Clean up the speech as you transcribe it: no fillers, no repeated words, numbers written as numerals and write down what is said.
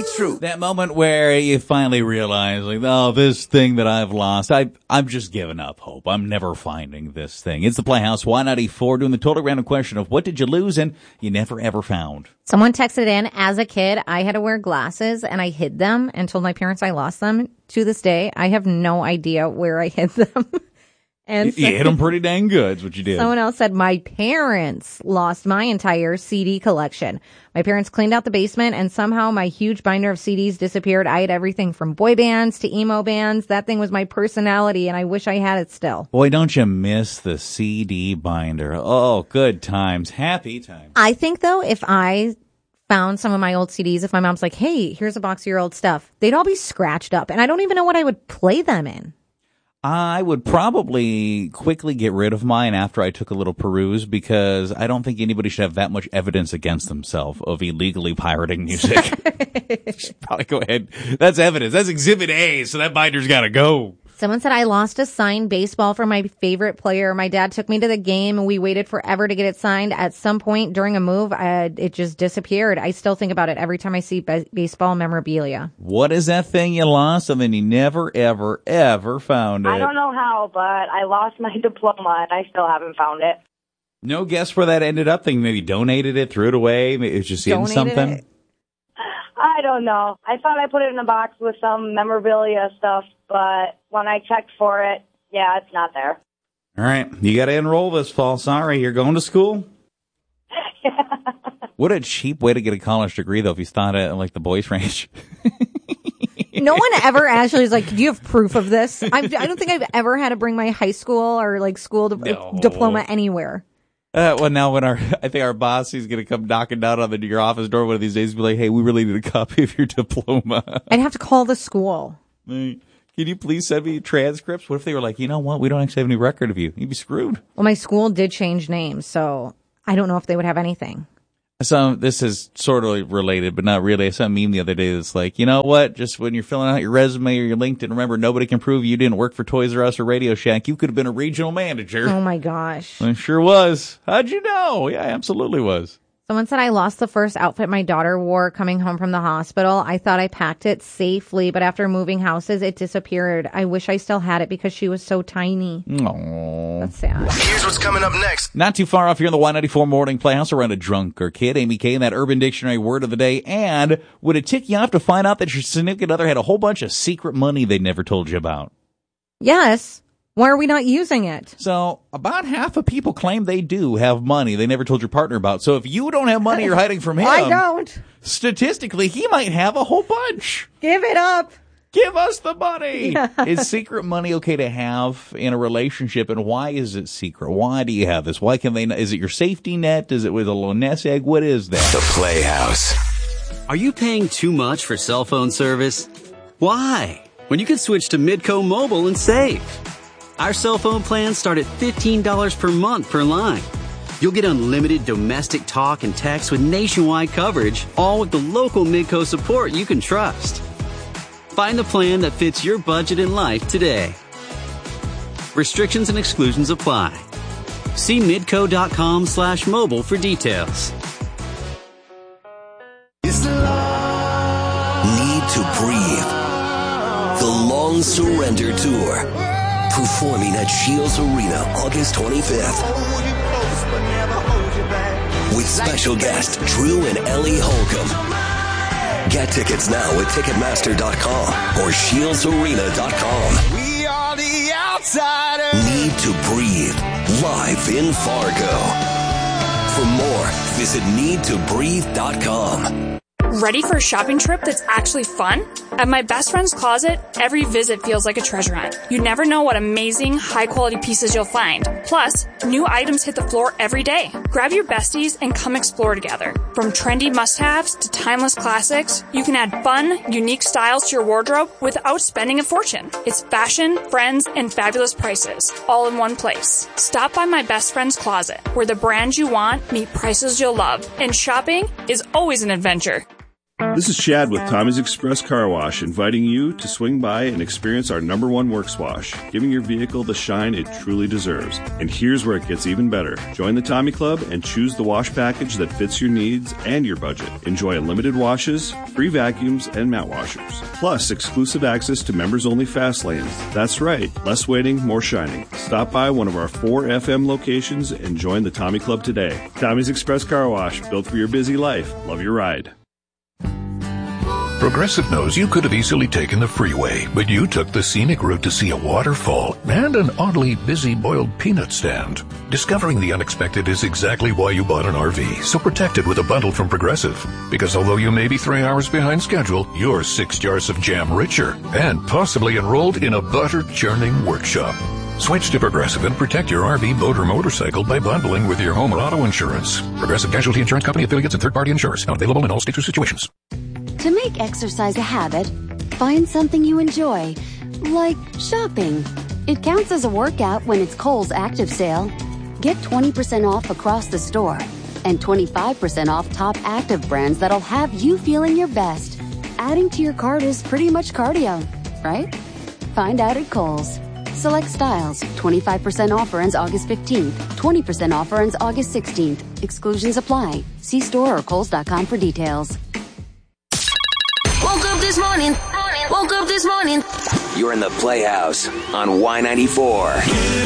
It's true. That moment where you finally realize, like, oh, this thing that I've lost, I'm just giving up hope. I'm never finding this thing. It's the Playhouse Y94 doing the total random question of what did you lose and you never ever found. Someone texted in, as a kid, I had to wear glasses and I hid them and told my parents I lost them. To this day, I have no idea where I hid them. And you hit them pretty dang good, is what you did. Someone else said, my parents lost my entire CD collection. My parents cleaned out the basement and somehow my huge binder of CDs disappeared. I had everything from boy bands to emo bands. That thing was my personality and I wish I had it still. Boy, don't you miss the CD binder. Oh, good times. Happy times. I think, though, if I found some of my old CDs, if my mom's like, hey, here's a box of your old stuff, they'd all be scratched up and I don't even know what I would play them in. I would probably quickly get rid of mine after I took a little peruse because I don't think anybody should have that much evidence against themselves of illegally pirating music. Just probably go ahead. That's evidence. That's Exhibit A, so that binder's got to go. Someone said, I lost a signed baseball from my favorite player. My dad took me to the game and we waited forever to get it signed. At some point during a move, it just disappeared. I still think about it every time I see baseball memorabilia. What is that thing you lost and then you never, ever, ever found it? I don't know how, but I lost my diploma and I still haven't found it. No guess where that ended up? Think maybe donated it, threw it away, maybe it was just in something? It. I don't know. I thought I put it in a box with some memorabilia stuff, but when I checked for it, yeah, it's not there. All right. You got to enroll this fall. Sorry, you're going to school? What a cheap way to get a college degree, though, if you thought it like the boys' ranch. No one ever actually is like, do you have proof of this? I don't think I've ever had to bring my high school or like school diploma anywhere. Well, now when I think our boss, he's going to come knocking down on your office door one of these days and be like, hey, we really need a copy of your diploma. I'd have to call the school. Can you please send me transcripts? What if they were like, you know what? We don't actually have any record of you. You'd be screwed. Well, my school did change names, so I don't know if they would have anything. So this is sort of related, but not really. I saw a meme the other day that's like, you know what? Just when you're filling out your resume or your LinkedIn, remember, nobody can prove you didn't work for Toys R Us or Radio Shack. You could have been a regional manager. Oh, my gosh. I sure was. How'd you know? Yeah, I absolutely was. Someone said I lost the first outfit my daughter wore coming home from the hospital. I thought I packed it safely, but after moving houses, it disappeared. I wish I still had it because she was so tiny. Aww. That's sad. Here's what's coming up next. Not too far off here in the Y94 Morning Playhouse around a drunk or kid. Amy K. and that Urban Dictionary word of the day. And would it tick you off to find out that your significant other had a whole bunch of secret money they never told you about? Yes. Why are we not using it? So about half of people claim they do have money they never told your partner about. So if you don't have money you're hiding from him, I don't. Statistically, he might have a whole bunch. Give it up. Give us the money. Yeah. Is secret money okay to have in a relationship, and why is it secret? Why do you have this? Why can they? Is it your safety net? Is it with a little nest egg? What is that? The Playhouse. Are you paying too much for cell phone service? Why? When you can switch to Midco Mobile and save. Our cell phone plans start at $15 per month per line. You'll get unlimited domestic talk and text with nationwide coverage, all with the local Midco support you can trust. Find the plan that fits your budget and life today. Restrictions and exclusions apply. See midco.com/mobile for details. Need to Breathe. The Long Surrender Tour. Performing at Shields Arena August 25th. With special guest Drew and Ellie Holcomb. Get tickets now at Ticketmaster.com or ShieldsArena.com. We are the outsiders. Need to Breathe. Live in Fargo. For more, visit NeedToBreathe.com. Ready for a shopping trip that's actually fun? At my best friend's closet, every visit feels like a treasure hunt. You never know what amazing, high-quality pieces you'll find. Plus, new items hit the floor every day. Grab your besties and come explore together. From trendy must-haves to timeless classics, you can add fun, unique styles to your wardrobe without spending a fortune. It's fashion, friends, and fabulous prices, all in one place. Stop by my best friend's closet, where the brands you want meet prices you'll love, and shopping is always an adventure. This is Chad with Tommy's Express Car Wash, inviting you to swing by and experience our #1 works wash, giving your vehicle the shine it truly deserves. And here's where it gets even better. Join the Tommy Club and choose the wash package that fits your needs and your budget. Enjoy unlimited washes, free vacuums, and mat washers. Plus, exclusive access to members-only fast lanes. That's right, less waiting, more shining. Stop by one of our 4 FM locations and join the Tommy Club today. Tommy's Express Car Wash, built for your busy life. Love your ride. Progressive knows you could have easily taken the freeway, but you took the scenic route to see a waterfall and an oddly busy boiled peanut stand. Discovering the unexpected is exactly why you bought an RV, so protect it with a bundle from Progressive. Because although you may be 3 hours behind schedule, you're 6 jars of jam richer and possibly enrolled in a butter-churning workshop. Switch to Progressive and protect your RV, boat, or motorcycle by bundling with your home or auto insurance. Progressive Casualty Insurance Company affiliates and third-party insurers. Not available in all states or situations. To make exercise a habit, find something you enjoy, like shopping. It counts as a workout when it's Kohl's Active Sale. Get 20% off across the store and 25% off top active brands that'll have you feeling your best. Adding to your cart is pretty much cardio, right? Find out at Kohl's. Select styles. 25% offer ends August 15th. 20% offer ends August 16th. Exclusions apply. See store or Kohls.com for details. Woke up this morning. Woke up this morning. You're in the Playhouse on Y94.